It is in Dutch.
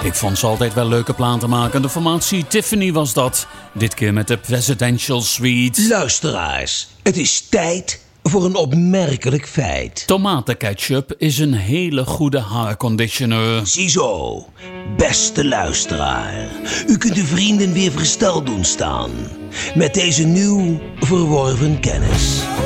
Ik vond ze altijd wel leuke platen maken. De formatie Tiffany was dat. Dit keer met de Presidential Suite. Luisteraars, het is tijd voor een opmerkelijk feit. Tomatenketchup is een hele goede haarconditioner. Ziezo, beste luisteraar. U kunt uw vrienden weer versteld doen staan. Met deze nieuw verworven kennis.